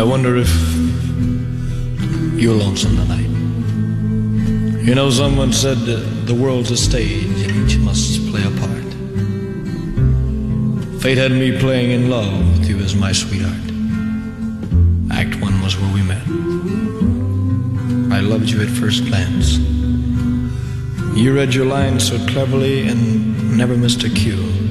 I wonder if you're lonesome tonight. You know, someone said the world's a stage and each must play a part. Fate had me playing in love with you as my sweetheart. Act 1 was where we met. I loved you at first glance. You read your lines so cleverly and never missed a cue.